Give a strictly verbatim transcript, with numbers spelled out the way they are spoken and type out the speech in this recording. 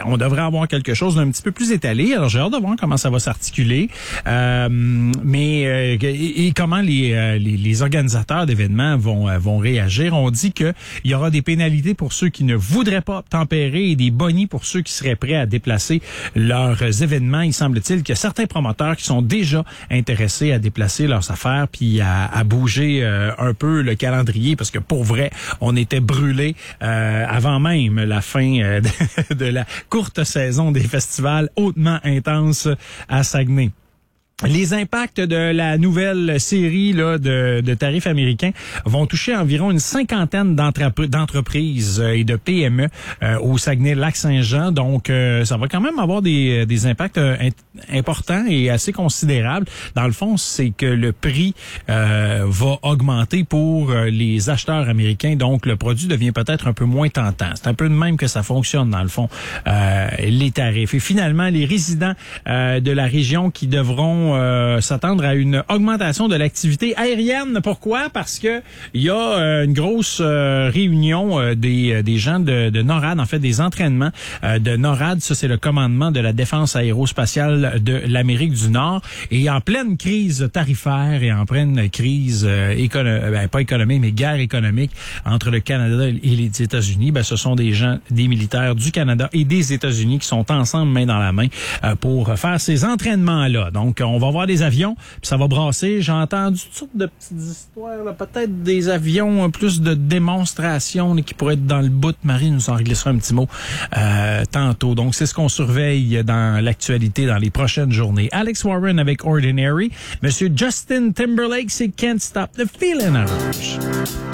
on devrait avoir quelque chose d'un petit peu plus étalé. Alors, j'ai hâte de voir comment ça va s'articuler. Euh, mais euh, et, et comment les, euh, les, les organisateurs d'événements vont, euh, vont réagir. On dit qu'il y aura des pénalités pour ceux qui ne voudraient pas tempérer et des bonnies pour ceux qui seraient prêts à déplacer leurs événements. Il semble-t-il qu'il y a certains promoteurs qui sont déjà intéressés à déplacer leurs affaires puis à, à bouger euh, un peu le calendrier parce que pour vrai, on était brûlés euh, avant même la fin euh, de, de la courte saison des festivals hautement intenses à Saguenay. Les impacts de la nouvelle série là, de, de tarifs américains vont toucher environ une cinquantaine d'entreprises et de P M E euh, au Saguenay-Lac-Saint-Jean. Donc, euh, ça va quand même avoir des, des impacts euh, importants et assez considérables. Dans le fond, c'est que le prix euh, va augmenter pour les acheteurs américains. Donc, le produit devient peut-être un peu moins tentant. C'est un peu de même que ça fonctionne, dans le fond, euh, les tarifs. Et finalement, les résidents euh, de la région qui devront Euh, s'attendre à une augmentation de l'activité aérienne. Pourquoi? Parce que il y a euh, une grosse euh, réunion euh, des, des gens de, de NORAD, en fait des entraînements euh, de NORAD. Ça, c'est le commandement de la défense aérospatiale de l'Amérique du Nord. Et en pleine crise tarifaire et en pleine crise euh, économique, ben, pas économique, mais guerre économique entre le Canada et les États-Unis, ben, ce sont des gens, des militaires du Canada et des États-Unis qui sont ensemble main dans la main euh, pour faire ces entraînements-là. Donc, on va voir des avions, puis ça va brasser. J'ai entendu toutes sortes de petites histoires, là, peut-être des avions, plus de démonstration là, qui pourraient être dans le bout. Marie nous en glissera un petit mot euh, tantôt. Donc, c'est ce qu'on surveille dans l'actualité dans les prochaines journées. Alex Warren avec Ordinary. Monsieur Justin Timberlake, c'est Can't Stop the Feeling à Rouge.